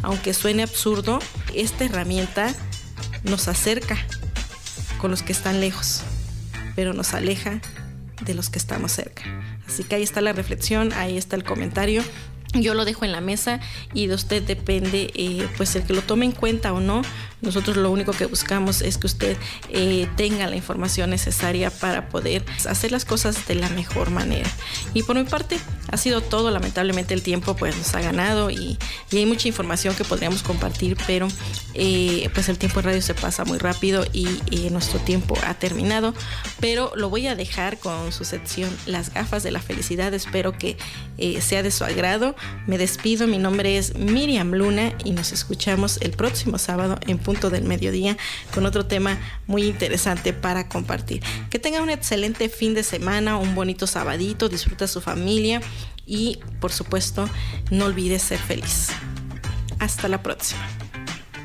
aunque suene absurdo, esta herramienta nos acerca con los que están lejos, pero nos aleja de los que estamos cerca. Así que ahí está la reflexión, ahí está el comentario. Yo lo dejo en la mesa y de usted depende pues el que lo tome en cuenta o no. Nosotros lo único que buscamos es que usted tenga la información necesaria para poder hacer las cosas de la mejor manera. Y por mi parte ha sido todo. Lamentablemente el tiempo pues nos ha ganado y hay mucha información que podríamos compartir, pero pues el tiempo en radio se pasa muy rápido y nuestro tiempo ha terminado. Pero lo voy a dejar con su sección Las gafas de la felicidad. Espero que sea de su agrado. Me despido, mi nombre es Miriam Luna y nos escuchamos el próximo sábado en punto del mediodía con otro tema muy interesante para compartir. Que tengan un excelente fin de semana, un bonito sabadito, disfruta a su familia y por supuesto no olvides ser feliz. Hasta la próxima.